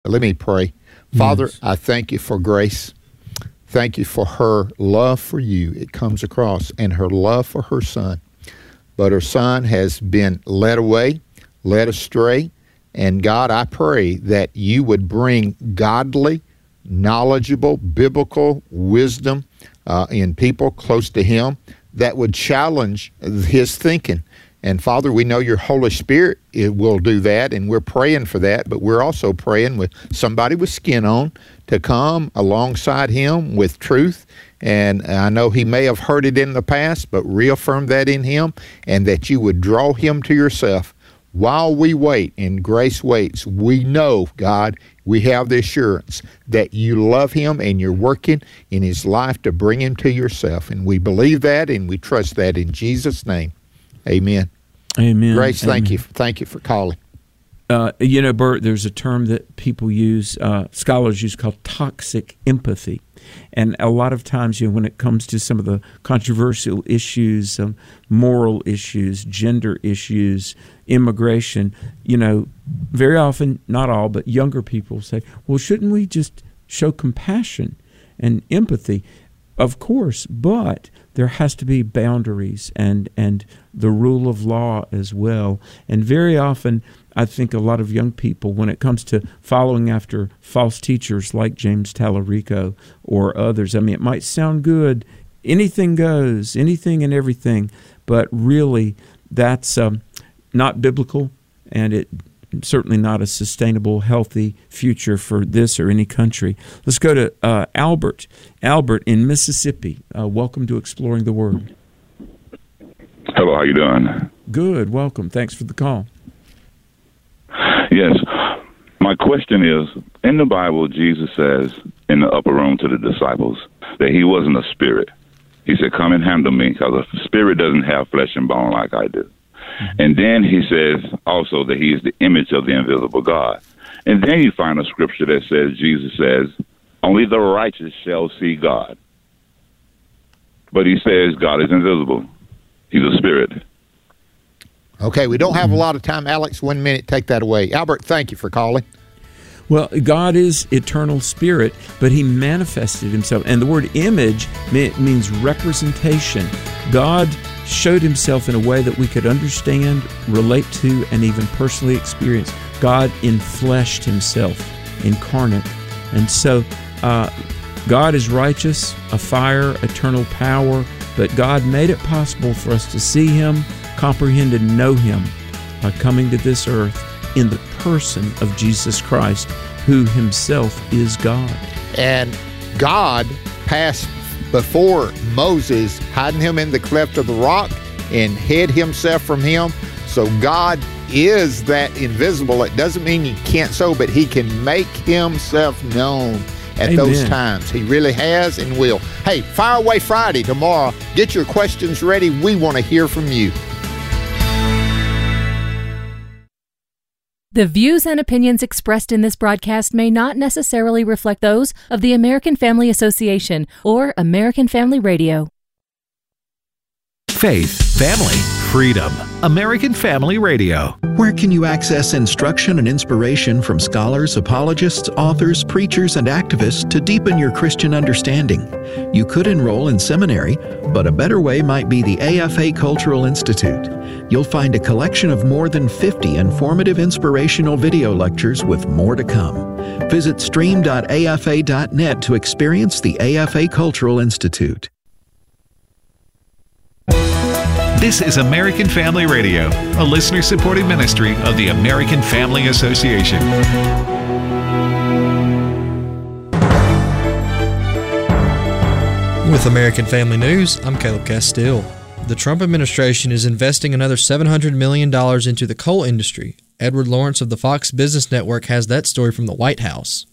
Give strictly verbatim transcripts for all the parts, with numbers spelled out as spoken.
Let me pray. Father, yes. I thank you for Grace. Thank you for her love for you. It comes across, and her love for her son. But her son has been led away, led astray. And God, I pray that you would bring godly, knowledgeable, biblical wisdom uh, in people close to him that would challenge his thinking. And Father, we know your Holy Spirit it will do that, and we're praying for that, but we're also praying with somebody with skin on to come alongside him with truth. And I know he may have heard it in the past, but reaffirm that in him, and that you would draw him to yourself. While we wait and Grace waits, we know, God, we have the assurance that you love him and you're working in his life to bring him to yourself. And we believe that and we trust that in Jesus' name. Amen. Amen. Grace, thank Amen. you. Thank you for calling. Uh, you know, Bert, there's a term that people use, uh, scholars use, called toxic empathy. And a lot of times, you know, when it comes to some of the controversial issues, um, moral issues, gender issues, immigration, you know, very often, not all, but younger people say, well, shouldn't we just show compassion and empathy? Of course, but there has to be boundaries and, and the rule of law as well. And very often, I think a lot of young people, when it comes to following after false teachers like James Tallarico or others, I mean, it might sound good, anything goes, anything and everything, but really that's um, not biblical, and it certainly not a sustainable, healthy future for this or any country. Let's go to uh, Albert. Albert in Mississippi. Uh, welcome to Exploring the Word. Hello, how you doing? Good, welcome. Thanks for the call. Yes. My question is, in the Bible, Jesus says in the upper room to the disciples that he wasn't a spirit. He said, come and handle me, because a spirit doesn't have flesh and bone like I do. Mm-hmm. And then he says also that he is the image of the invisible God. And then you find a scripture that says, Jesus says, only the righteous shall see God. But he says God is invisible. He's a spirit. Okay, we don't have a lot of time. Alex, one minute, take that away. Albert, thank you for calling. Well, God is eternal spirit, but he manifested himself. And the word image means representation. God showed himself in a way that we could understand, relate to, and even personally experience. God enfleshed himself, incarnate. And so uh, God is righteous, a fire, eternal power, but God made it possible for us to see him, comprehend and know him by coming to this earth in the person of Jesus Christ, who himself is God. And God passed before Moses, hiding him in the cleft of the rock, and hid himself from him. So God is that invisible. It doesn't mean he can't so, but he can make himself known at Amen. Those times. He really has and will. Hey, Fire Away Friday tomorrow. Get your questions ready. We want to hear from you. The views and opinions expressed in this broadcast may not necessarily reflect those of the American Family Association or American Family Radio. Faith, family, freedom. American Family Radio. Where can you access instruction and inspiration from scholars, apologists, authors, preachers, and activists to deepen your Christian understanding? You could enroll in seminary, but a better way might be the A F A Cultural Institute. You'll find a collection of more than fifty informative inspirational video lectures with more to come. Visit stream dot A F A dot net to experience the A F A Cultural Institute. This is American Family Radio, a listener-supported ministry of the American Family Association. With American Family News, I'm Caleb Castile. The Trump administration is investing another seven hundred million dollars into the coal industry. Edward Lawrence of the Fox Business Network has that story from the White House.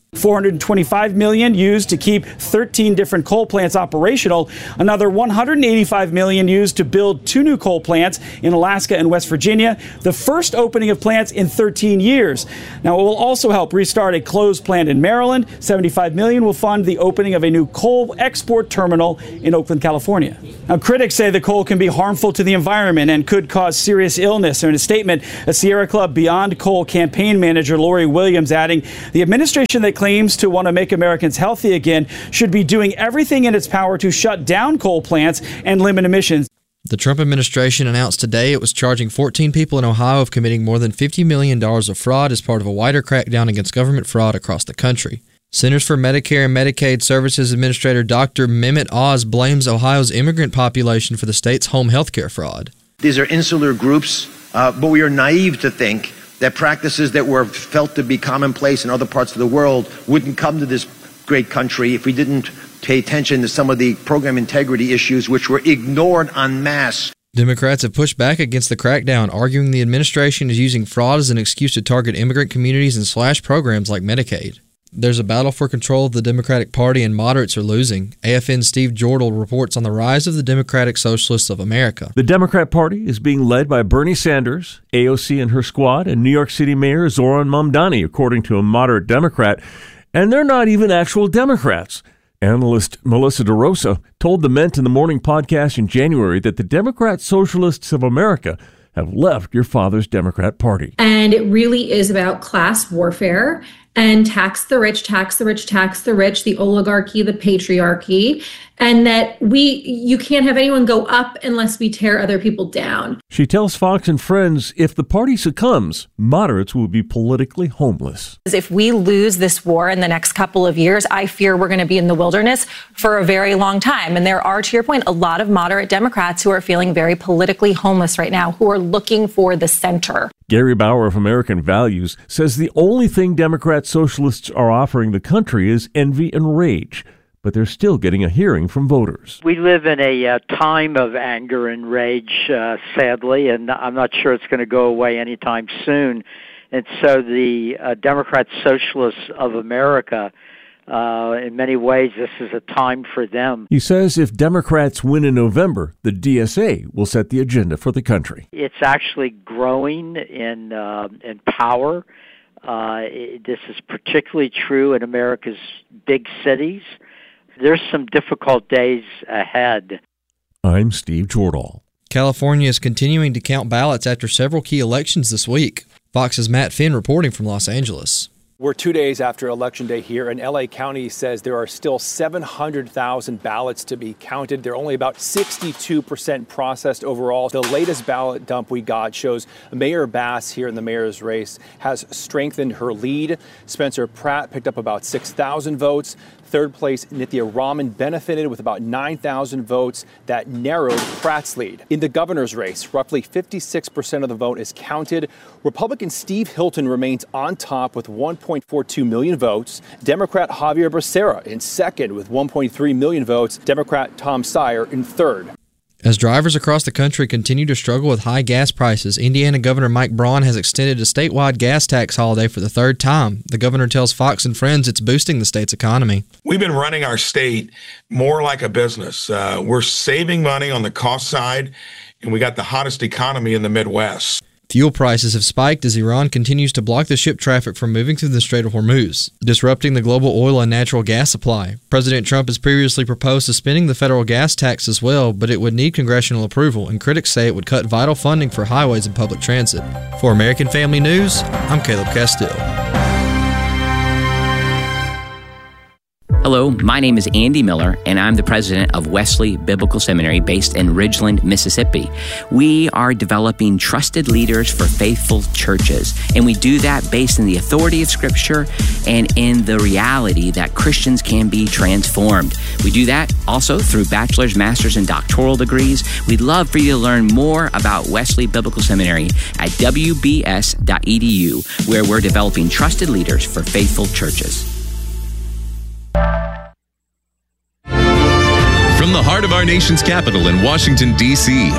four hundred twenty-five million dollars used to keep thirteen different coal plants operational. Another one hundred eighty-five million dollars used to build two new coal plants in Alaska and West Virginia, the first opening of plants in thirteen years. Now, it will also help restart a closed plant in Maryland. seventy-five million dollars will fund the opening of a new coal export terminal in Oakland, California. Now, critics say the coal can be harmful to the environment and could cause serious illness. In a statement, a Sierra Club Beyond Coal campaign manager, Lori Williams, adding, the administration that claims to want to make Americans healthy again should be doing everything in its power to shut down coal plants and limit emissions. The Trump administration announced today it was charging fourteen people in Ohio of committing more than fifty million dollars of fraud as part of a wider crackdown against government fraud across the country. Centers for Medicare and Medicaid Services Administrator Doctor Mehmet Oz blames Ohio's immigrant population for the state's home health care fraud. These are insular groups, uh, but we are naive to think that practices that were felt to be commonplace in other parts of the world wouldn't come to this great country if we didn't pay attention to some of the program integrity issues which were ignored en masse. Democrats have pushed back against the crackdown, arguing the administration is using fraud as an excuse to target immigrant communities and slash programs like Medicaid. There's a battle for control of the Democratic Party, and moderates are losing. A F N's Steve Jordal reports on the rise of the Democratic Socialists of America. The Democrat Party is being led by Bernie Sanders, A O C and her squad, and New York City Mayor Zoran Mamdani, according to a moderate Democrat. And they're not even actual Democrats. Analyst Melissa DeRosa told the Ment in the Morning podcast in January that the Democrat Socialists of America have left your father's Democrat Party. And it really is about class warfare and tax the rich, tax the rich, tax the rich, the oligarchy, the patriarchy, and that we you can't have anyone go up unless we tear other people down. She tells Fox and Friends if the party succumbs, moderates will be politically homeless. If we lose this war in the next couple of years, I fear we're going to be in the wilderness for a very long time. And there are, to your point, a lot of moderate Democrats who are feeling very politically homeless right now, who are looking for the center. Gary Bauer of American Values says the only thing Democrat socialists are offering the country is envy and rage, but they're still getting a hearing from voters. We live in a uh, time of anger and rage, uh, sadly, and I'm not sure it's going to go away anytime soon. And so the uh, Democrat Socialists of America, uh, in many ways, this is a time for them. He says if Democrats win in November, the D S A will set the agenda for the country. It's actually growing in uh, in power. Uh, it, this is particularly true in America's big cities. There's some difficult days ahead. I'm Steve Jordal. California is continuing to count ballots after several key elections this week. Fox's Matt Finn reporting from Los Angeles. We're two days after Election Day here, and L A County says there are still seven hundred thousand ballots to be counted. They're only about sixty-two percent processed overall. The latest ballot dump we got shows Mayor Bass here in the mayor's race has strengthened her lead. Spencer Pratt picked up about six thousand votes. Third place, Nithya Raman benefited with about nine thousand votes. That narrowed Pratt's lead. In the governor's race, roughly fifty-six percent of the vote is counted. Republican Steve Hilton remains on top with one point four two million votes. Democrat Javier Becerra in second with one point three million votes. Democrat Tom Steyer in third. As drivers across the country continue to struggle with high gas prices, Indiana Governor Mike Braun has extended a statewide gas tax holiday for the third time. The governor tells Fox and Friends it's boosting the state's economy. We've been running our state more like a business. Uh, we're saving money on the cost side, and we got the hottest economy in the Midwest. Fuel prices have spiked as Iran continues to block the ship traffic from moving through the Strait of Hormuz, disrupting the global oil and natural gas supply. President Trump has previously proposed suspending the federal gas tax as well, but it would need congressional approval, and critics say it would cut vital funding for highways and public transit. For American Family News, I'm Caleb Castile. Hello, my name is Andy Miller, and I'm the president of Wesley Biblical Seminary based in Ridgeland, Mississippi. We are developing trusted leaders for faithful churches, and we do that based in the authority of Scripture and in the reality that Christians can be transformed. We do that also through bachelor's, master's, and doctoral degrees. We'd love for you to learn more about Wesley Biblical Seminary at w b s dot e d u, where we're developing trusted leaders for faithful churches. From the heart of our nation's capital in Washington, D C,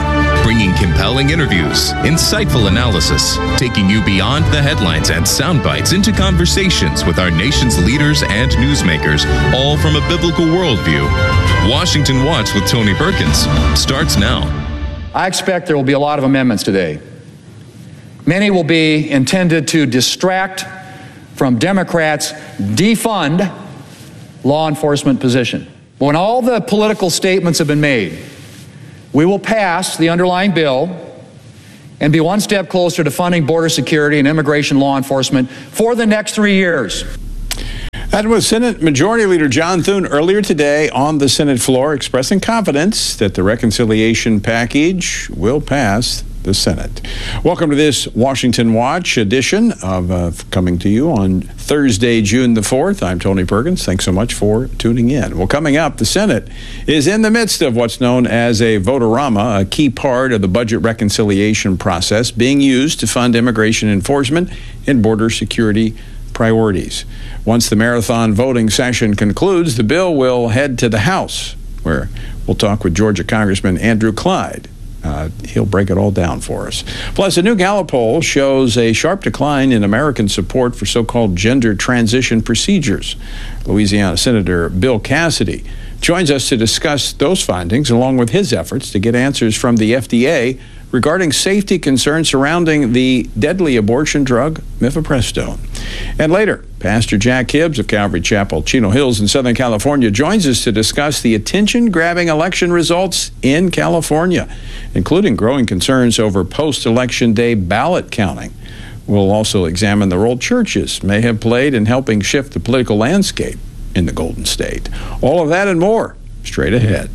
bringing compelling interviews, insightful analysis, taking you beyond the headlines and sound bites into conversations with our nation's leaders and newsmakers, all from a biblical worldview. Washington Watch with Tony Perkins starts now. I expect there will be a lot of amendments today. Many will be intended to distract from Democrats' defund law enforcement position. When all the political statements have been made, we will pass the underlying bill and be one step closer to funding border security and immigration law enforcement for the next three years. That was Senate Majority Leader John Thune earlier today on the Senate floor, expressing confidence that the reconciliation package will pass the Senate. Welcome to this Washington Watch edition of uh, coming to you on Thursday, June the fourth. I'm Tony Perkins. Thanks so much for tuning in. Well, coming up, the Senate is in the midst of what's known as a vote-a-rama, a key part of the budget reconciliation process being used to fund immigration enforcement and border security priorities. Once the marathon voting session concludes, the bill will head to the House, where we'll talk with Georgia Congressman Andrew Clyde. Uh, he'll break it all down for us. Plus, a new Gallup poll shows a sharp decline in American support for so-called gender transition procedures. Louisiana Senator Bill Cassidy joins us to discuss those findings, along with his efforts to get answers from the F D A regarding safety concerns surrounding the deadly abortion drug mifepristone. And later, Pastor Jack Hibbs of Calvary Chapel, Chino Hills in Southern California, joins us to discuss the attention-grabbing election results in California, including growing concerns over post-election day ballot counting. We'll also examine the role churches may have played in helping shift the political landscape in the Golden State. All of that and more straight ahead.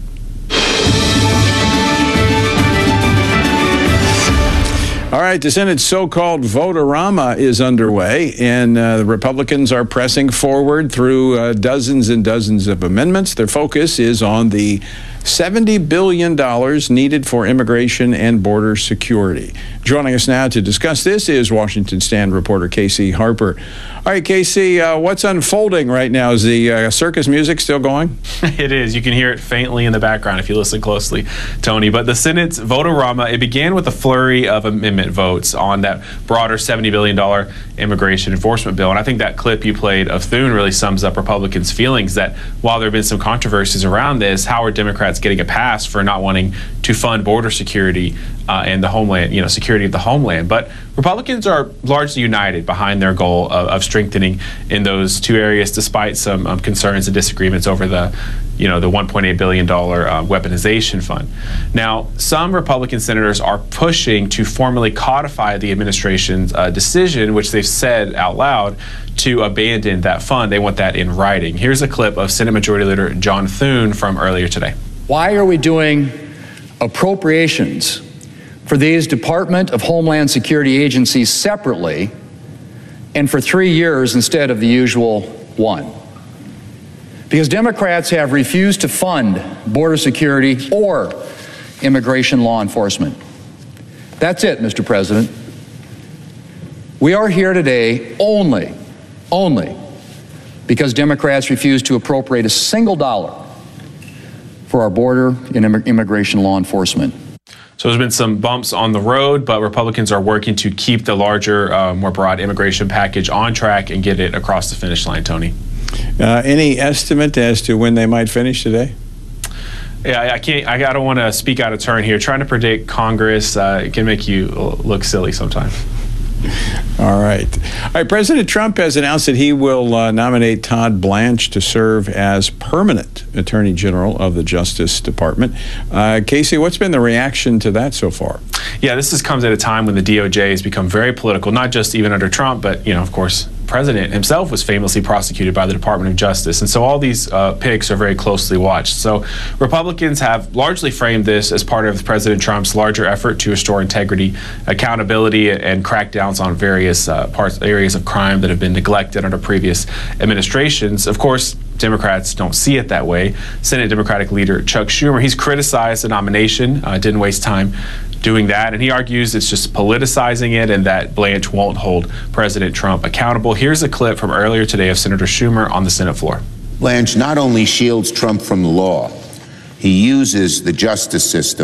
All right, the Senate's so-called vote-a-rama is underway, and uh, the Republicans are pressing forward through uh, dozens and dozens of amendments. Their focus is on the seventy billion dollars needed for immigration and border security. Joining us now to discuss this is Washington Stand reporter K C Harper. All right, K C, uh, what's unfolding right now? Is the uh, circus music still going? It is. You can hear it faintly in the background if you listen closely, Tony. But the Senate's vote-a-rama, it began with a flurry of amendment votes on that broader seventy billion dollars immigration enforcement bill. And I think that clip you played of Thune really sums up Republicans' feelings that while there have been some controversies around this, how are Democrats getting a pass for not wanting to fund border security uh, and the homeland, you know, security of the homeland? But Republicans are largely united behind their goal of, of strengthening in those two areas, despite some um, concerns and disagreements over the, you know, the one point eight billion dollars uh, weaponization fund. Now, some Republican senators are pushing to formally codify the administration's uh, decision, which they've said out loud, to abandon that fund. They want that in writing. Here's a clip of Senate Majority Leader John Thune from earlier today. Why are we doing appropriations for these Department of Homeland Security agencies separately and for three years instead of the usual one? Because Democrats have refused to fund border security or immigration law enforcement. That's it, Mister President. We are here today only, only because Democrats refuse to appropriate a single dollar for our border and immigration law enforcement. So there's been some bumps on the road, but Republicans are working to keep the larger, uh, more broad immigration package on track and get it across the finish line, Tony. Uh, any estimate as to when they might finish today? Yeah, I can't. I don't want to speak out of turn here. Trying to predict Congress uh, can make you look silly sometimes. All right. All right. President Trump has announced that he will uh, nominate Todd Blanche to serve as permanent Attorney General of the Justice Department. Uh, Casey, what's been the reaction to that so far? Yeah, this is, comes at a time when the D O J has become very political, not just even under Trump, but, you know, of course, the president himself was famously prosecuted by the Department of Justice. And so all these uh, picks are very closely watched. So Republicans have largely framed this as part of President Trump's larger effort to restore integrity, accountability, and crackdowns on various uh, parts, areas of crime that have been neglected under previous administrations. Of course, Democrats don't see it that way. Senate Democratic leader Chuck Schumer, he's criticized the nomination, uh, didn't waste time doing that, and he argues it's just politicizing it and that Blanche won't hold President Trump accountable. Here's a clip from earlier today of Senator Schumer on the Senate floor. Blanche not only shields Trump from the law, he uses the justice system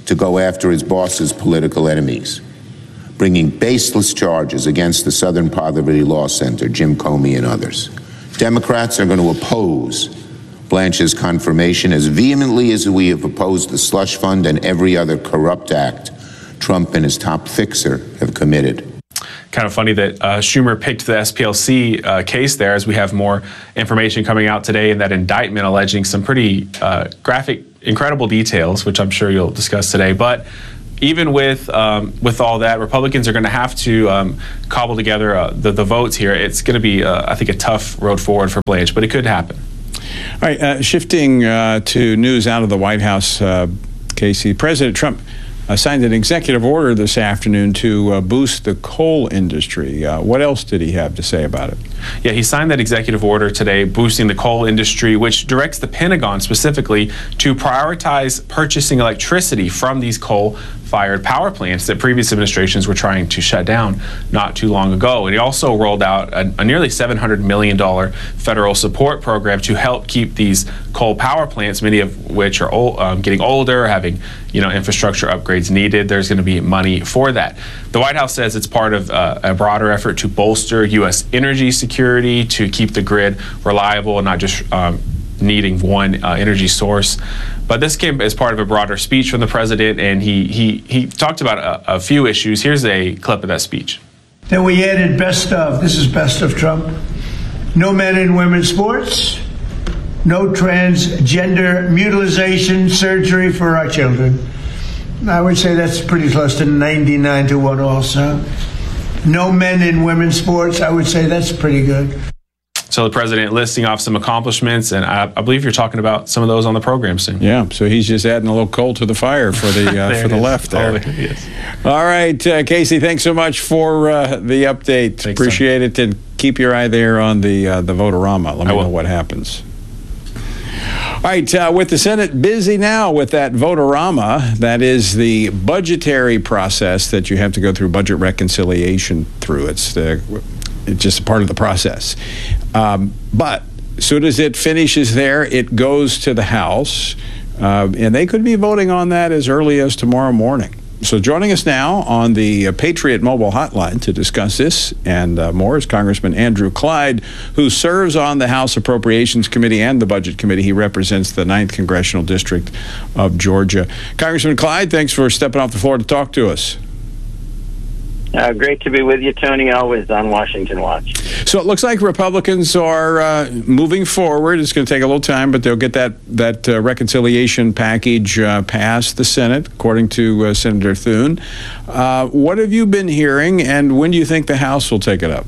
to go after his boss's political enemies, bringing baseless charges against the Southern Poverty Law Center, Jim Comey and others. Democrats are going to oppose Blanche's confirmation as vehemently as we have opposed the slush fund and every other corrupt act Trump and his top fixer have committed. Kind of funny that uh, Schumer picked the S P L C uh, case there, as we have more information coming out today in that indictment alleging some pretty uh, graphic, incredible details, which I'm sure you'll discuss today. But even with um, with all that, Republicans are going to have to um, cobble together uh, the, the votes here. It's going to be, uh, I think, a tough road forward for Blanche, but it could happen. All right, uh, shifting uh, to news out of the White House, uh, Casey, President Trump Uh, signed an executive order this afternoon to uh, boost the coal industry. Uh, what else did he have to say about it? Yeah, he signed that executive order today boosting the coal industry, which directs the Pentagon specifically to prioritize purchasing electricity from these coal-fired power plants that previous administrations were trying to shut down not too long ago. And he also rolled out a, a nearly seven hundred million dollars federal support program to help keep these coal power plants, many of which are old, um, getting older, having you know infrastructure upgrades needed. There's going to be money for that. The White House says it's part of uh, a broader effort to bolster U S energy security, to keep the grid reliable and not just um, needing one uh, energy source. But this came as part of a broader speech from the president, and he he he talked about a, a few issues. Here's a clip of that speech. Then we added best of. This is best of Trump. No men in women's sports. No transgender mutilization surgery for our children. I would say that's pretty close to ninety-nine to one also. No men in women's sports. I would say that's pretty good. So the president listing off some accomplishments, and I, I believe you're talking about some of those on the program soon. Yeah, so he's just adding a little coal to the fire for the uh, for the is. left there. Oh, yes. All right, uh, Casey, thanks so much for uh, the update. Thanks, Appreciate son. it, and keep your eye there on the uh, the Vote-A-Rama. Let me know what happens. All right, uh, with the Senate busy now with that Vote-A-Rama, that is the budgetary process that you have to go through budget reconciliation through. It's the it's just a part of the process. Um, but as soon as it finishes there, it goes to the House, uh, and they could be voting on that as early as tomorrow morning. So joining us now on the Patriot Mobile Hotline to discuss this and uh, more is Congressman Andrew Clyde, who serves on the House Appropriations Committee and the Budget Committee. He represents the ninth Congressional District of Georgia. Congressman Clyde, thanks for stepping off the floor to talk to us. Uh, great to be with you, Tony, always on Washington Watch. So it looks like Republicans are uh, moving forward. It's going to take a little time, but they'll get that, that uh, reconciliation package uh, passed the Senate, according to uh, Senator Thune. Uh, what have you been hearing, and when do you think the House will take it up?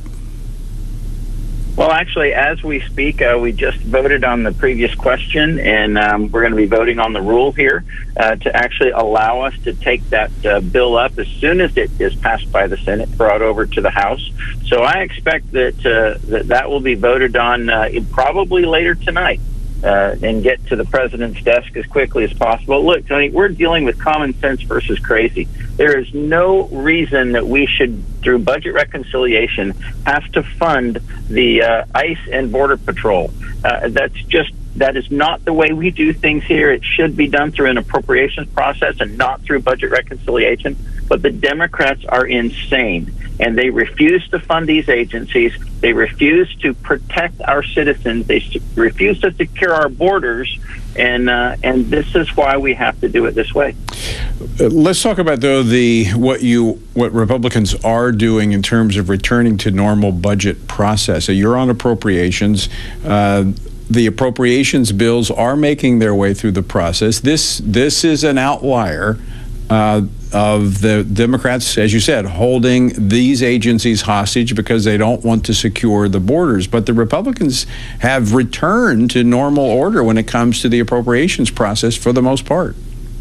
Well, actually, as we speak, uh, we just voted on the previous question, and um, we're going to be voting on the rule here uh, to actually allow us to take that uh, bill up as soon as it is passed by the Senate, brought over to the House. So I expect that uh, that, that will be voted on uh, probably later tonight uh, and get to the president's desk as quickly as possible. Look, Tony, we're dealing with common sense versus crazy. There is no reason that we should, through budget reconciliation, have to fund the uh, ICE and Border Patrol. Uh, that's just, that is not the way we do things here. It should be done through an appropriations process and not through budget reconciliation. But the Democrats are insane, and they refuse to fund these agencies. They refuse to protect our citizens. They refuse to secure our borders. And uh, and this is why we have to do it this way. Uh, let's talk about though the what you what Republicans are doing in terms of returning to normal budget process. So you're on appropriations. Uh, the appropriations bills are making their way through the process. This this is an outlier uh, of the Democrats, as you said, holding these agencies hostage because they don't want to secure the borders. But the Republicans have returned to normal order when it comes to the appropriations process for the most part.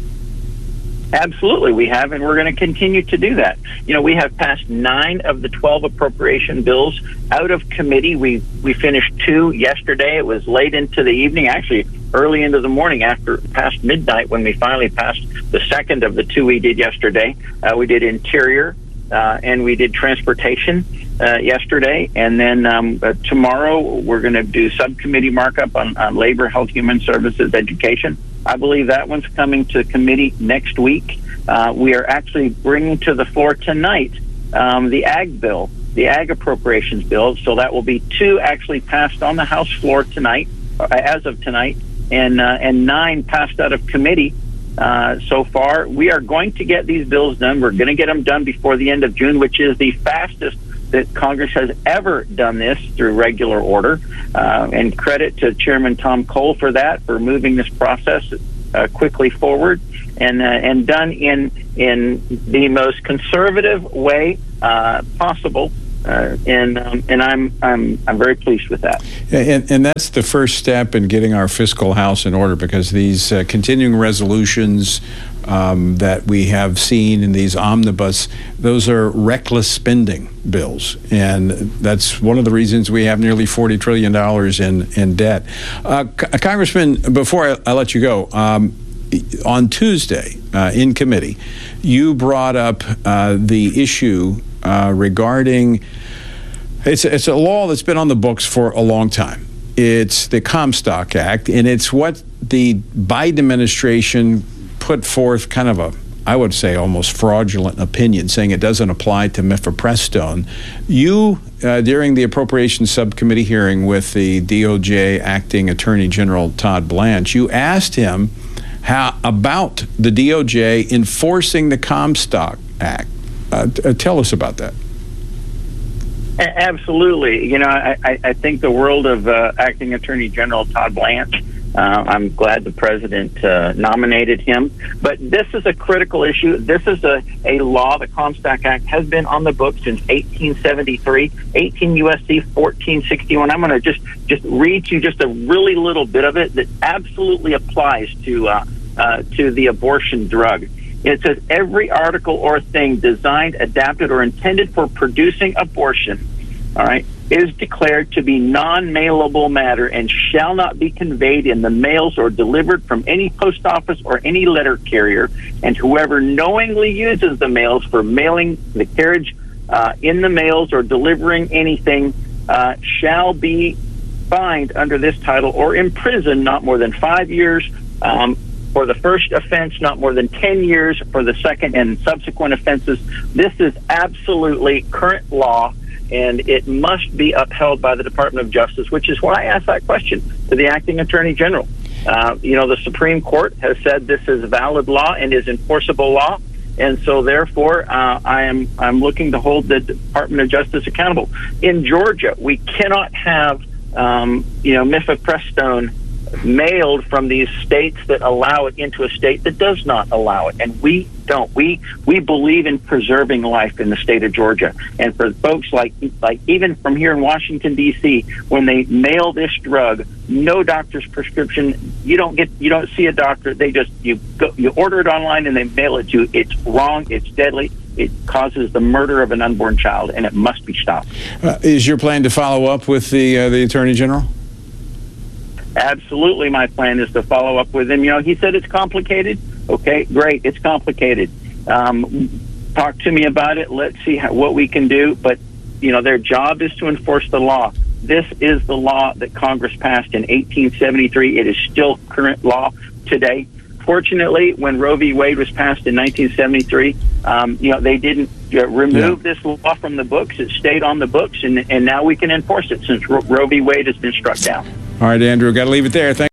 Absolutely, we have, and we're going to continue to do that. You know, we have passed nine of the twelve appropriation bills out of committee. We we finished two yesterday. It was late into the evening, actually early into the morning after past midnight when we finally passed the second of the two we did yesterday. Uh, we did Interior uh, and we did Transportation uh, yesterday. And then um, uh, tomorrow we're going to do subcommittee markup on, on Labor, Health, Human Services, Education. I believe that one's coming to committee next week. Uh, we are actually bringing to the floor tonight um, the ag bill, the ag appropriations bill. So that will be two actually passed on the House floor tonight, uh, as of tonight, and uh, and nine passed out of committee uh, so far. We are going to get these bills done. We're going to get them done before the end of June, which is the fastest that Congress has ever done this through regular order. Uh, and credit to Chairman Tom Cole for that, for moving this process uh, quickly forward, and uh, and done in in the most conservative way uh, possible. Uh, and um, and I'm I'm I'm very pleased with that. And, and that's the first step in getting our fiscal house in order, because these uh, continuing resolutions um, that we have seen in these omnibus, those are reckless spending bills, and that's one of the reasons we have nearly forty trillion dollars in in debt. Uh, C- Congressman, before I, I let you go, um, on Tuesday uh, in committee, you brought up uh, the issue uh, regarding it's it's a law that's been on the books for a long time. It's the Comstock Act, and it's what the Biden administration put forth, kind of a, I would say, almost fraudulent opinion, saying it doesn't apply to mifepristone. You, uh, during the Appropriations Subcommittee hearing with the D O J Acting Attorney General Todd Blanche, you asked him how about the D O J enforcing the Comstock Act. Uh, t- uh, tell us about that. Absolutely. You know, I, I think the world of uh, Acting Attorney General Todd Blanche, uh, I'm glad the president uh, nominated him. But this is a critical issue. This is a, a law. The Comstock Act has been on the books since eighteen seventy-three, eighteen U S C fourteen sixty-one. I'm going to just, just read you just a really little bit of it that absolutely applies to uh, uh, to the abortion drug. It says, every article or thing designed, adapted, or intended for producing abortion, all right, is declared to be non-mailable matter and shall not be conveyed in the mails or delivered from any post office or any letter carrier. And whoever knowingly uses the mails for mailing the carriage uh, in the mails or delivering anything uh, shall be fined under this title or imprisoned not more than five years um, for the first offense, not more than ten years for the second and subsequent offenses. This is absolutely current law, and it must be upheld by the Department of Justice, which is why I asked that question to the Acting Attorney General. Uh, you know, the Supreme Court has said this is valid law and is enforceable law, and so therefore uh, I am I'm looking to hold the Department of Justice accountable. In Georgia, we cannot have um, you know mifepristone mailed from these states that allow it into a state that does not allow it, and we don't. We we believe in preserving life in the state of Georgia, and for folks like like even from here in Washington D C, when they mail this drug, no doctor's prescription. You don't get you don't see a doctor. They just you go you order it online and they mail it to you. It's wrong. It's deadly. It causes the murder of an unborn child, and it must be stopped. Uh, is your plan to follow up with the uh, the Attorney General? Absolutely, my plan is to follow up with him. You know, he said it's complicated. Okay, great, it's complicated. Um, talk to me about it. Let's see how, what we can do. But, you know, their job is to enforce the law. This is the law that Congress passed in eighteen seventy-three. It is still current law today. Fortunately, when Roe v. Wade was passed in nineteen seventy-three, um, you know, they didn't uh, remove yeah. this law from the books. It stayed on the books, and, and now we can enforce it since Ro- Roe v. Wade has been struck down. All right, Andrew, got to leave it there. Thank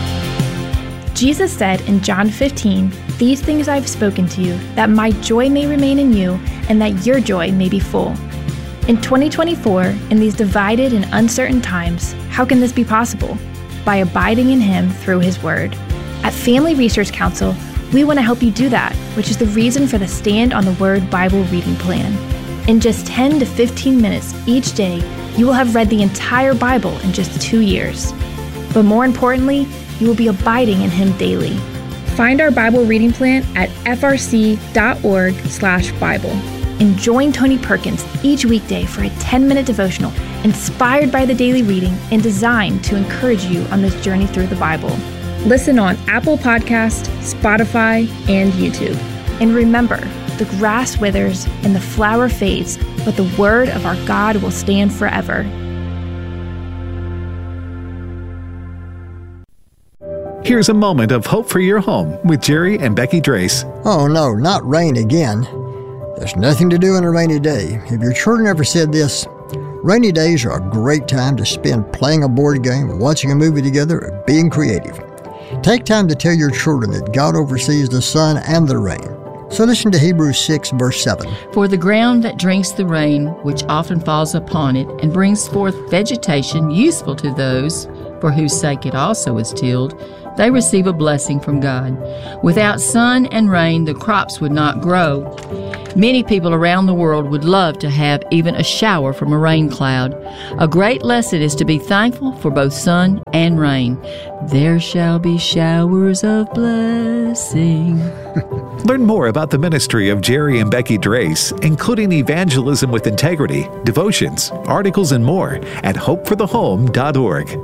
Jesus said in John fifteen, "These things I have spoken to you, that my joy may remain in you, and that your joy may be full." In twenty twenty-four, in these divided and uncertain times, how can this be possible? By abiding in Him through His Word. At Family Research Council, we want to help you do that, which is the reason for the Stand on the Word Bible reading plan. In just ten to fifteen minutes each day, you will have read the entire Bible in just two years. But more importantly, you will be abiding in Him daily. Find our Bible reading plan at f r c dot org slash Bible. And join Tony Perkins each weekday for a ten-minute devotional inspired by the daily reading and designed to encourage you on this journey through the Bible. Listen on Apple Podcast, Spotify, and YouTube. And remember, the grass withers and the flower fades, but the word of our God will stand forever. Here's a moment of hope for your home with Jerry and Becky Drace. Oh no, not rain again. There's nothing to do on a rainy day. Have your children ever said this? Rainy days are a great time to spend playing a board game, watching a movie together, or being creative. Take time to tell your children that God oversees the sun and the rain. So listen to Hebrews six, verse seven. For the ground that drinks the rain, which often falls upon it, and brings forth vegetation useful to those for whose sake it also is tilled, they receive a blessing from God. Without sun and rain, the crops would not grow. Many people around the world would love to have even a shower from a rain cloud. A great lesson is to be thankful for both sun and rain. There shall be showers of blessing. Learn more about the ministry of Jerry and Becky Drace, including evangelism with integrity, devotions, articles, and more at hope for the home dot org.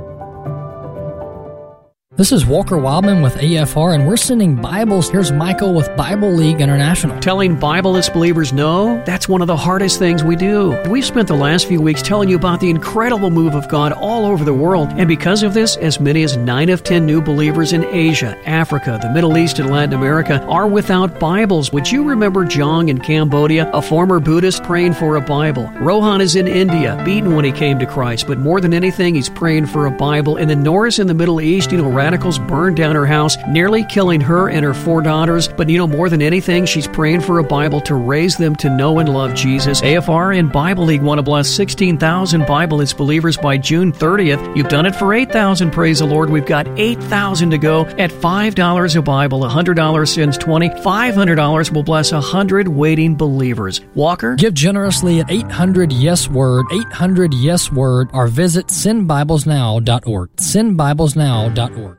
This is Walker Wildman with A F R, and we're sending Bibles. Here's Michael with Bible League International. Telling Bibleless believers no, that's one of the hardest things we do. We've spent the last few weeks telling you about the incredible move of God all over the world, and because of this, as many as nine of ten new believers in Asia, Africa, the Middle East, and Latin America are without Bibles. Would you remember Jong in Cambodia, a former Buddhist praying for a Bible? Rohan is in India, beaten when he came to Christ, but more than anything, he's praying for a Bible. And then Norris in the Middle East, you know, radicals burned down her house, nearly killing her and her four daughters. But you know, more than anything, she's praying for a Bible to raise them to know and love Jesus. A F R and Bible League want to bless sixteen thousand Bibleless believers by June thirtieth. You've done it for eight thousand, praise the Lord. We've got eight thousand to go at five dollars a Bible. one hundred dollars sends twenty. five hundred dollars will bless one hundred waiting believers. Walker? Give generously at eight hundred yes word, eight hundred yes word, or visit send bibles now dot org. send bibles now dot org.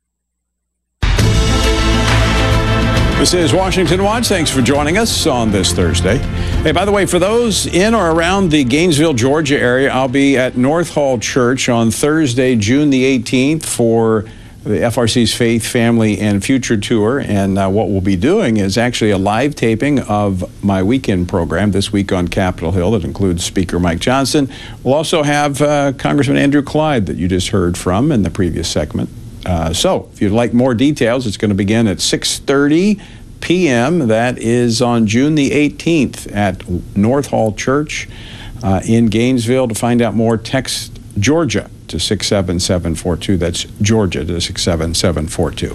This is Washington Watch. Thanks for joining us on this Thursday. Hey, by the way, for those in or around the Gainesville, Georgia area, I'll be at North Hall Church on Thursday, June the eighteenth for the F R C's Faith, Family, and Future Tour. And uh, what we'll be doing is actually a live taping of my weekend program this week on Capitol Hill that includes Speaker Mike Johnson. We'll also have uh, Congressman Andrew Clyde that you just heard from in the previous segment. Uh, so, if you'd like more details, it's going to begin at six thirty p.m. That is on June the eighteenth at North Hall Church uh, in Gainesville. To find out more, text Georgia to six seven seven four two. That's Georgia to six seven seven four two.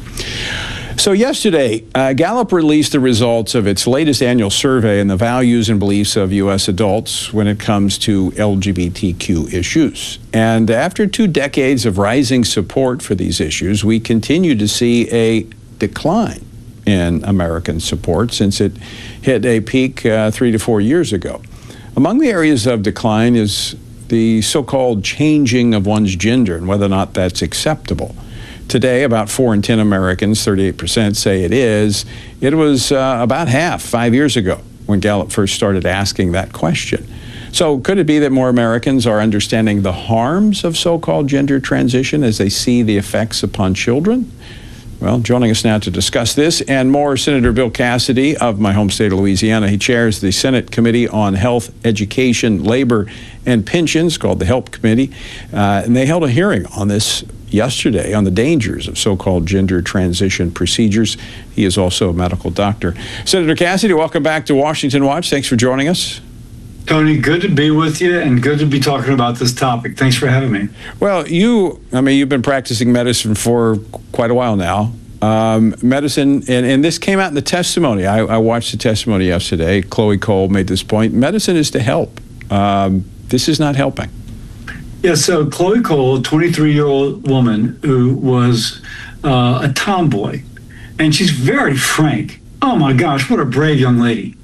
So yesterday, uh, Gallup released the results of its latest annual survey on the values and beliefs of U S adults when it comes to L G B T Q issues. And after two decades of rising support for these issues, we continue to see a decline in American support since it hit a peak uh, three to four years ago. Among the areas of decline is the so-called changing of one's gender and whether or not that's acceptable. Today, about four in ten Americans, thirty-eight percent, say it is. It was uh, about half five years ago when Gallup first started asking that question. So could it be that more Americans are understanding the harms of so-called gender transition as they see the effects upon children? Well, joining us now to discuss this and more, Senator Bill Cassidy of my home state of Louisiana. He chairs the Senate Committee on Health, Education, Labor, and Pensions, called the HELP Committee. Uh, and they held a hearing on this yesterday on the dangers of so-called gender transition procedures. He is also a medical doctor. Senator Cassidy, welcome back to Washington Watch. Thanks for joining us. Tony, good to be with you and good to be talking about this topic. Thanks for having me. Well, you, I mean, you've been practicing medicine for quite a while now. Um, medicine, and, and this came out in the testimony. I, I watched the testimony yesterday. Chloe Cole made this point. Medicine is to help. Um, this is not helping. Yeah, so Chloe Cole, a twenty-three-year-old woman who was uh, a tomboy, and she's very frank. Oh my gosh, what a brave young lady.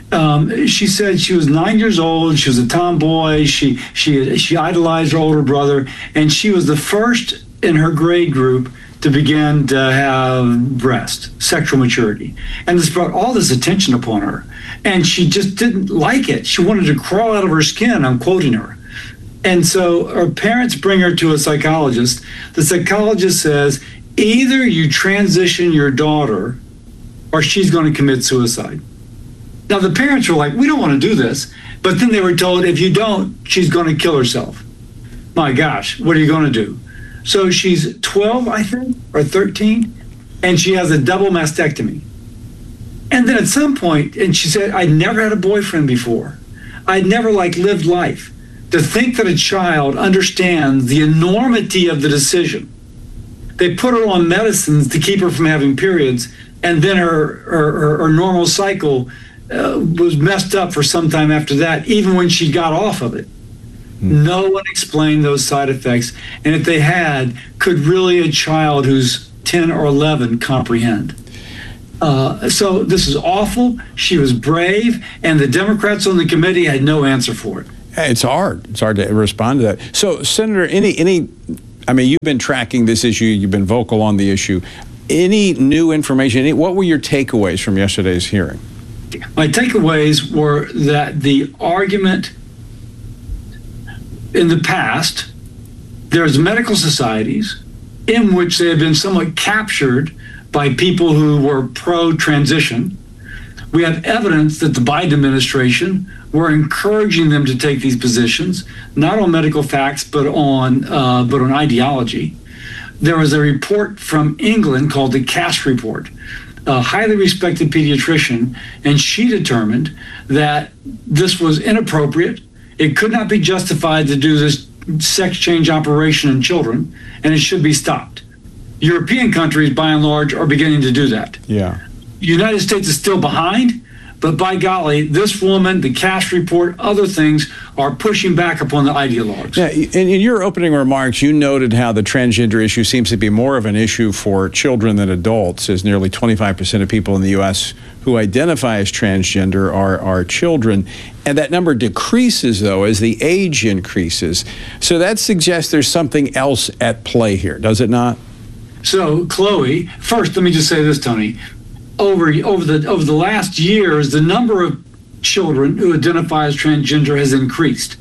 Um, she said she was nine years old. She was a tomboy. She she she idolized her older brother, and she was the first in her grade group to begin to have breast, sexual maturity. And this brought all this attention upon her. And she just didn't like it. She wanted to crawl out of her skin, I'm quoting her. And so her parents bring her to a psychologist. The psychologist says, either you transition your daughter or she's going to commit suicide. Now, the parents were like, we don't want to do this. But then they were told, if you don't, she's going to kill herself. My gosh, what are you going to do? So she's twelve, I think, or thirteen, and she has a double mastectomy. And then at some point, and she said, I'd never had a boyfriend before. I'd never like lived life. To think that a child understands the enormity of the decision. They put her on medicines to keep her from having periods, and then her, her, her, her normal cycle uh, was messed up for some time after that, even when she got off of it. Hmm. No one explained those side effects, and if they had, could really a child who's ten or eleven comprehend? Uh, so this is awful. She was brave, and the Democrats on the committee had no answer for it. It's hard. It's hard to respond to that. So, Senator, any, any, I mean, you've been tracking this issue. You've been vocal on the issue. Any new information? Any, what were your takeaways from yesterday's hearing? My takeaways were that the argument in the past, there's medical societies in which they have been somewhat captured by people who were pro-transition. We have evidence that the Biden administration were encouraging them to take these positions, not on medical facts, but on uh, but on ideology. There was a report from England called the Cass Report, a highly respected pediatrician, and she determined that this was inappropriate. It could not be justified to do this sex change operation in children, and it should be stopped. European countries, by and large, are beginning to do that. Yeah. The United States is still behind, but by golly, this woman, the Cass Report, other things are pushing back upon the ideologues. Yeah, in, in your opening remarks, you noted how the transgender issue seems to be more of an issue for children than adults, as nearly twenty-five percent of people in the U S who identify as transgender are, are children. And that number decreases, though, as the age increases. So that suggests there's something else at play here, does it not? So, Chloe, first, let me just say this, Tony. Over, over the over the last years, the number of children who identify as transgender has increased.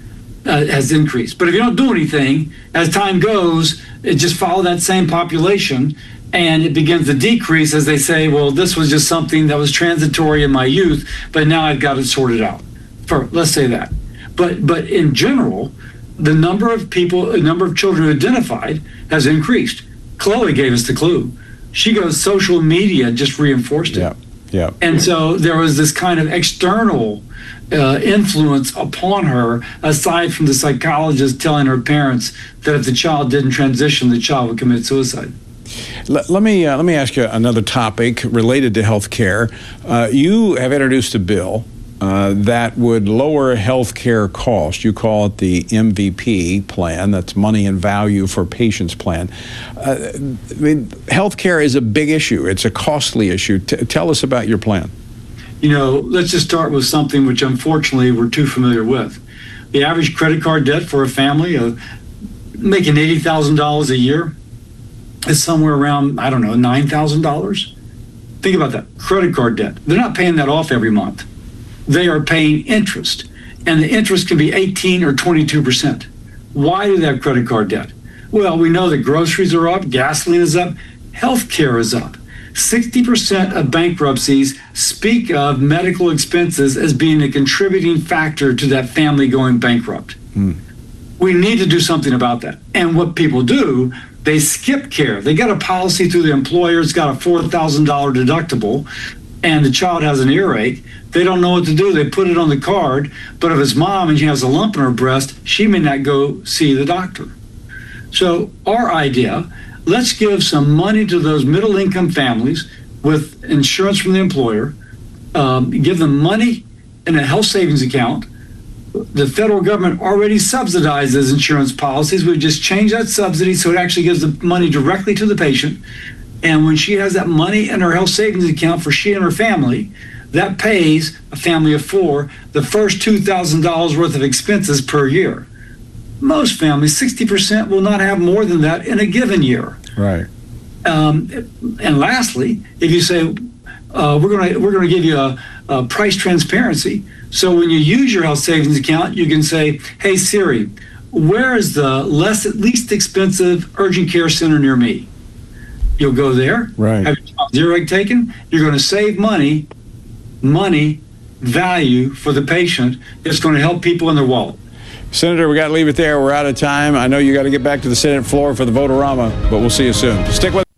Uh, has increased. But if you don't do anything, as time goes, it just follows that same population, and it begins to decrease as they say, well, this was just something that was transitory in my youth, but now I've got it sorted out. For, let's say that. But but in general, the number of people, the number of children who identified has increased. Chloe gave us the clue. She goes, social media just reinforced it. Yeah, yeah. And so there was this kind of external uh, influence upon her, aside from the psychologist telling her parents that if the child didn't transition, the child would commit suicide. Let, let me uh, let me ask you another topic related to health care. Uh, you have introduced a bill uh, that would lower health care costs. You call it the M V P plan. That's money and value for patients plan. Uh, I mean, health care is a big issue. It's a costly issue. T- tell us about your plan. You know, let's just start with something which unfortunately we're too familiar with. The average credit card debt for a family uh, making eighty thousand dollars a year is somewhere around, I don't know, nine thousand dollars. Think about that, credit card debt. They're not paying that off every month. They are paying interest, and the interest can be eighteen or twenty-two percent. Why do they have credit card debt? Well, we know that groceries are up, gasoline is up, healthcare is up. sixty percent of bankruptcies speak of medical expenses as being a contributing factor to that family going bankrupt. Hmm. We need to do something about that. And what people do, they skip care. They get a policy through the employer, it's got a four thousand dollars deductible, and the child has an earache. They don't know what to do. They put it on the card, but if it's mom and she has a lump in her breast, she may not go see the doctor. So our idea, let's give some money to those middle-income families with insurance from the employer, um, give them money in a health savings account. The federal government already subsidizes insurance policies. We just change that subsidy so it actually gives the money directly to the patient. And when she has that money in her health savings account for she and her family, that pays a family of four the first two thousand dollars worth of expenses per year. Most families, sixty percent, will not have more than that in a given year. Right. Um, and lastly, if you say, uh, we're going to we're going to give you a, a price transparency, so when you use your health savings account, you can say, hey, Siri, where is the less least expensive urgent care center near me? You'll go there, right. Have your earache taken. You're going to save money, money, value for the patient. It's going to help people in their wallet. Senator, we got to leave it there. We're out of time. I know you got to get back to the Senate floor for the Votorama, but we'll see you soon. Stick with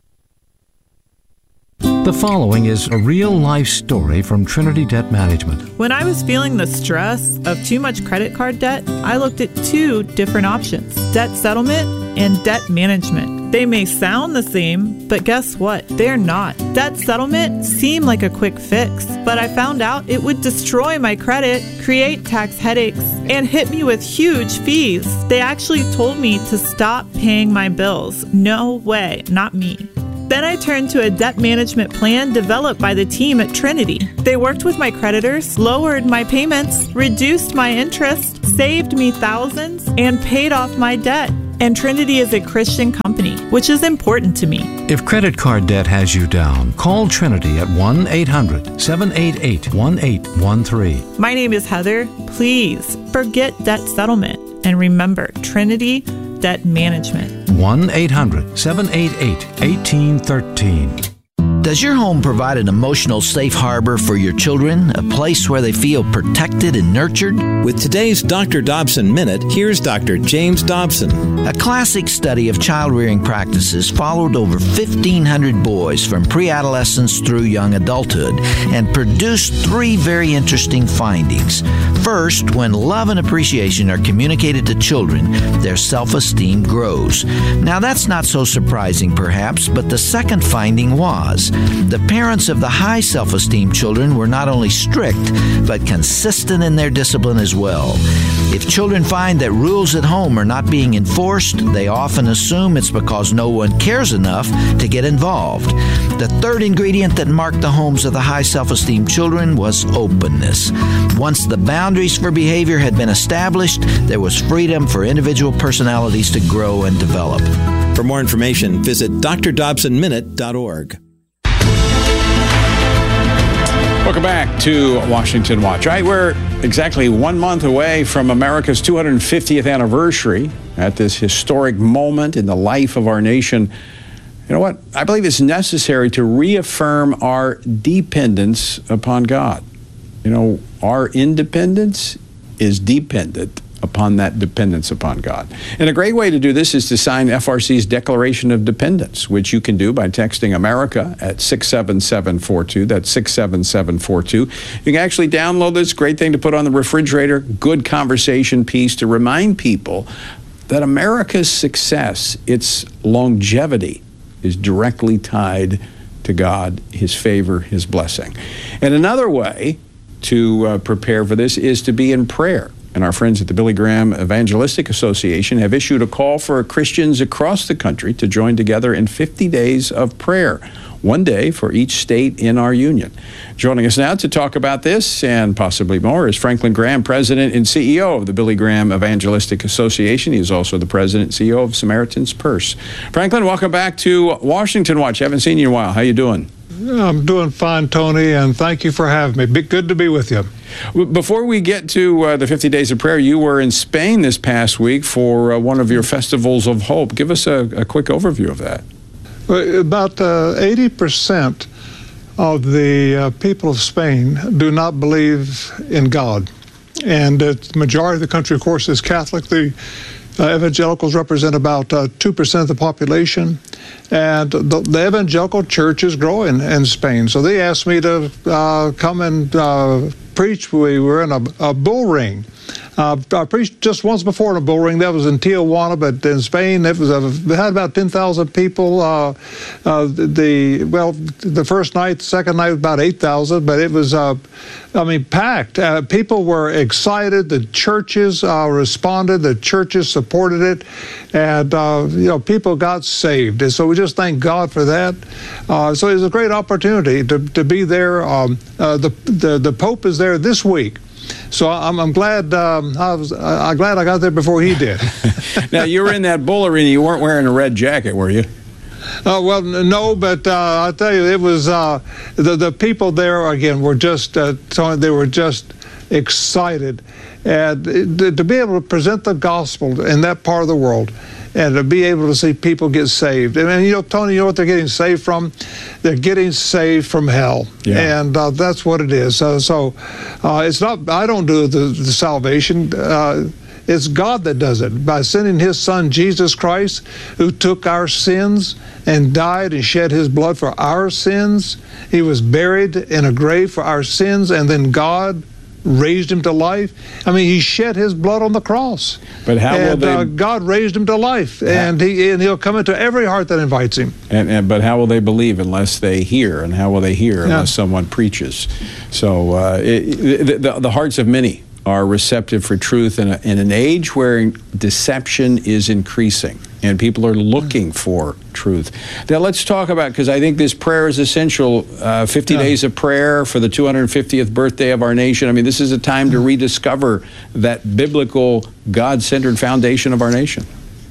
The following is a real-life story from Trinity Debt Management. When I was feeling the stress of too much credit card debt, I looked at two different options: debt settlement and debt management. They may sound the same, but guess what? They're not. Debt settlement seemed like a quick fix, but I found out it would destroy my credit, create tax headaches, and hit me with huge fees. They actually told me to stop paying my bills. No way, not me. Then I turned to a debt management plan developed by the team at Trinity. They worked with my creditors, lowered my payments, reduced my interest, saved me thousands, and paid off my debt. And Trinity is a Christian company, which is important to me. If credit card debt has you down, call Trinity at one eight hundred seven eight eight one eight one three. My name is Heather. Please forget debt settlement and remember Trinity Debt Management. one eight hundred seven eight eight one eight one three. Does your home provide an emotional safe harbor for your children, a place where they feel protected and nurtured? With today's Doctor Dobson Minute, here's Doctor James Dobson. A classic study of child-rearing practices followed over fifteen hundred boys from pre-adolescence through young adulthood and produced three very interesting findings. First, when love and appreciation are communicated to children, their self-esteem grows. Now, that's not so surprising, perhaps, but the second finding was the parents of the high self-esteem children were not only strict, but consistent in their discipline as well. If children find that rules at home are not being enforced, they often assume it's because no one cares enough to get involved. The third ingredient that marked the homes of the high self-esteem children was openness. Once the boundaries for behavior had been established, there was freedom for individual personalities to grow and develop. For more information, visit d r dobson minute dot org. Welcome back to Washington Watch. All right, we're exactly one month away from America's two hundred fiftieth anniversary at this historic moment in the life of our nation. You know what? I believe it's necessary to reaffirm our dependence upon God. You know, our independence is dependent upon that dependence upon God. And a great way to do this is to sign F R C's Declaration of Dependence, which you can do by texting America at six seven seven four two. That's six seven seven four two. You can actually download this. Great thing to put on the refrigerator. Good conversation piece to remind people that America's success, its longevity, is directly tied to God, His favor, His blessing. And another way to uh, prepare for this is to be in prayer. And our friends at the Billy Graham Evangelistic Association have issued a call for Christians across the country to join together in fifty days of prayer, one day for each state in our union. Joining us now to talk about this and possibly more is Franklin Graham, President and C E O of the Billy Graham Evangelistic Association. He is also the President and C E O of Samaritan's Purse. Franklin, welcome back to Washington Watch. Haven't seen you in a while. How you doing? I'm doing fine, Tony, and thank you for having me. Be good to be with you. Before we get to uh, the fifty Days of Prayer, you were in Spain this past week for uh, one of your festivals of hope. Give us a, a quick overview of that. About uh, eighty percent of the uh, people of Spain do not believe in God. And uh, the majority of the country, of course, is Catholic. The uh, evangelicals represent about uh, two percent of the population. And the, the evangelical church is growing in Spain. So they asked me to uh, come and uh, preach. We were in a, a bull ring. Uh, I preached just once before in a bull ring. That was in Tijuana, but in Spain, it was a, it had about ten thousand people. Uh, uh, the well, the first night, the second night, about eight thousand, but it was, uh, I mean, packed. Uh, people were excited. The churches uh, responded. The churches supported it, and uh, you know, people got saved. And so we just thank God for that. Uh, so it was a great opportunity to to be there. Um, uh, the the the Pope is there this week. So I'm, I'm glad um, I was I'm glad I got there before he did. Now, you were in that bull arena. You weren't wearing a red jacket, were you? Uh, well, no, but uh, I'll tell you, it was uh, the the people there again were just uh, they were just excited, and to be able to present the gospel in that part of the world. And to be able to see people get saved. And, you know, Tony, you know what they're getting saved from? They're getting saved from hell. Yeah. And uh, that's what it is. Uh, so uh, it's not, I don't do the, the salvation. Uh, It's God that does it by sending his son, Jesus Christ, who took our sins and died and shed his blood for our sins. He was buried in a grave for our sins, and then God raised him to life. I mean, he shed his blood on the cross. But how and, will they? Uh, God raised him to life, Yeah. and he and he'll come into every heart that invites him. And, and but how will they believe unless they hear? And how will they hear Yeah. unless someone preaches? So uh, it, the, the, the hearts of many are receptive for truth in, a, in an age where deception is increasing and people are looking for truth. Now let's talk about, because I think this prayer is essential, uh, fifty yeah. days of prayer for the two hundred fiftieth birthday of our nation. I mean, this is a time to rediscover that biblical, God-centered foundation of our nation.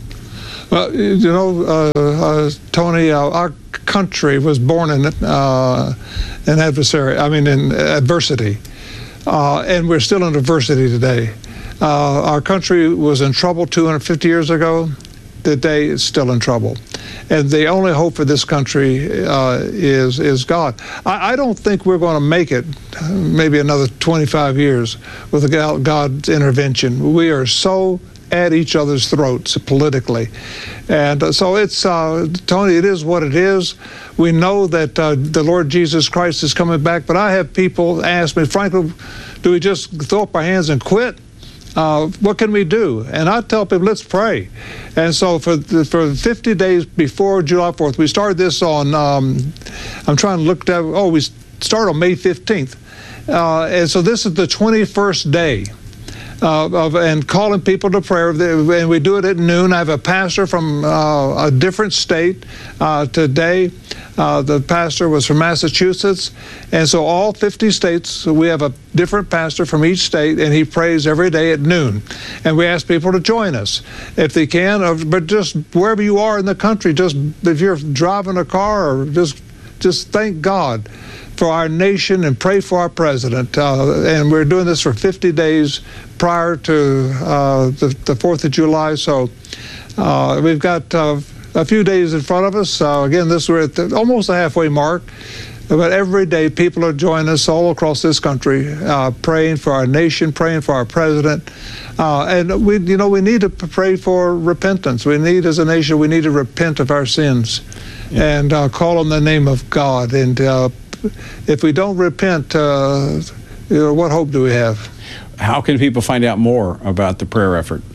Well, you know, uh, uh, Tony, uh, our country was born in uh, an adversary, I mean, in adversity. Uh, and we're still in adversity today. Uh, our country was in trouble two hundred fifty years ago. Today it's still in trouble. And the only hope for this country uh, is is God. I, I don't think we're going to make it maybe another twenty-five years with God's intervention. We are so at each other's throats politically. And uh, so it's, uh, Tony, it is what it is. We know that uh, the Lord Jesus Christ is coming back, but I have people ask me, frankly, do we just throw up our hands and quit? Uh, what can we do? And I tell people, let's pray. And so for the, for fifty days before July fourth, we started this on, um, I'm trying to look at, oh, we start on May fifteenth. Uh, and so this is the twenty-first day. Uh, of, and calling people to prayer, and we do it at noon. I have a pastor from uh, a different state uh, today. Uh, the pastor was from Massachusetts, and so all fifty states, we have a different pastor from each state, and he prays every day at noon. And we ask people to join us if they can, or, but just wherever you are in the country, just if you're driving a car, or just just thank God for our nation and pray for our president. Uh, and we're doing this for fifty days prior to uh, the, the fourth of July. So uh, we've got uh, a few days in front of us. Uh, again, this we're at the, almost the halfway mark. But every day people are joining us all across this country, uh, praying for our nation, praying for our president. Uh, and we, you know, we need to pray for repentance. We need, as a nation, we need to repent of our sins yeah. and uh, call on the name of God. And uh, if we don't repent, uh, you know, what hope do we have? How can people find out more about the prayer effort?